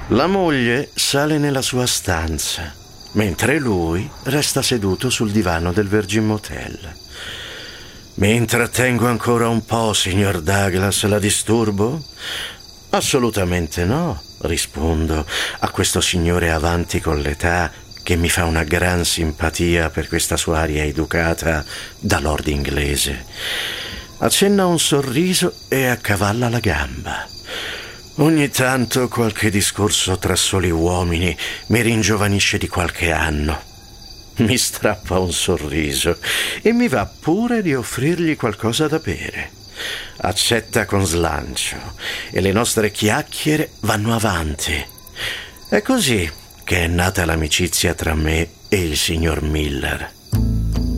La moglie sale nella sua stanza, mentre lui resta seduto sul divano del Virgin Motel. Mi intrattengo ancora un po', signor Douglas, la disturbo? Assolutamente no, rispondo a questo signore avanti con l'età che mi fa una gran simpatia per questa sua aria educata da lord inglese. Accenna un sorriso e accavalla la gamba. Ogni tanto qualche discorso tra soli uomini mi ringiovanisce di qualche anno. Mi strappa un sorriso e mi va pure di offrirgli qualcosa da bere. Accetta con slancio e le nostre chiacchiere vanno avanti. È così che è nata l'amicizia tra me e il signor Miller.